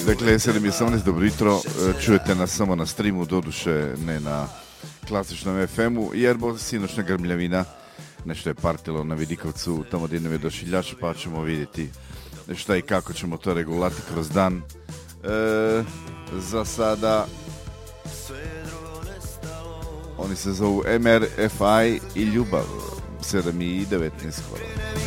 Dakle, 7:18, dobro jutro, čujete nas samo na streamu, doduše ne na klasičnom FM-u, jer bo sinoćna grmljavina nešto je partilo na Vidikovcu, tamo gdje nam je došiljač, pa ćemo vidjeti šta i kako ćemo to regulati kroz dan. Za sada oni se zovu MRFI i Ljubav, 7:19 skoro.